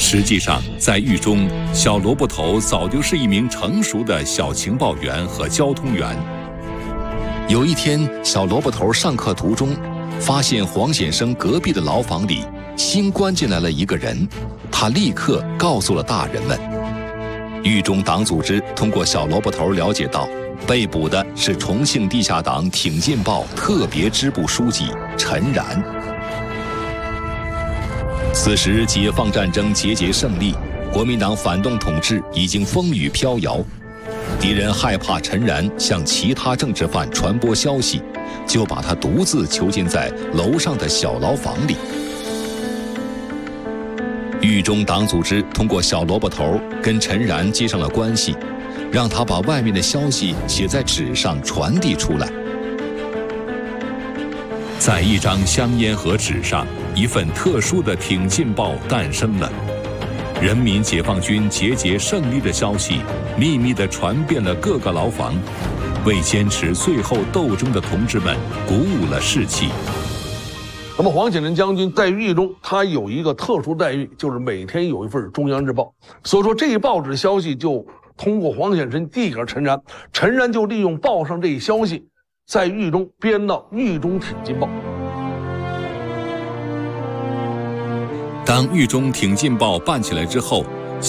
实际上，在狱中，小萝卜头早就是一名成熟的小情报员和交通员。有一天，小萝卜头上课途中，发现黄显生隔壁的牢房里新关进来了一个人，他立刻告诉了大人们。狱中党组织通过小萝卜头了解到，被捕的是重庆地下党挺进报特别支部书记陈然。此时解放战争节节胜利，国民党反动统治已经风雨飘摇，敌人害怕陈然向其他政治犯传播消息，就把他独自囚禁在楼上的小牢房里。狱中党组织通过小萝卜头跟陈然接上了关系，让他把外面的消息写在纸上传递出来。在一张香烟盒纸上，一份特殊的挺进报诞生了。人民解放军节节胜利的消息秘密地传遍了各个牢房，为坚持最后斗争的同志们鼓舞了士气。 那么黄显仁将军在狱中，他有一个特殊待遇，就是每天有一份中央日报。所以说这一报纸消息就通过黄显仁递给陈然，陈然就利用报上这一消息，在狱中编到《狱中挺进报》。 当狱中挺进报办起来之后，